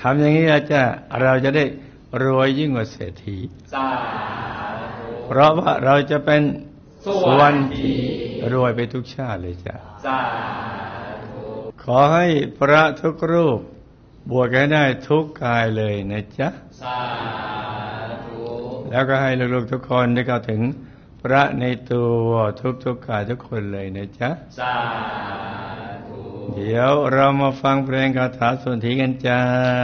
ำอย่างนี้เราจะได้รวยยิ่งกว่าเศรษฐีเพราะว่าเราจะเป็นส่วนที่รวยไปทุกชาติเลยจ้ะขอให้พระทุกรูปบวชให้ได้ทุกกายเลยนะจ๊ะแล้วก็ให้ลูกๆทุกคนได้เข้าถึงพระในตัวทุกกายทุกคนเลยนะจ๊ะเดี๋ยวเรามาฟังเพลงคาถาสุนทรีกันจ้า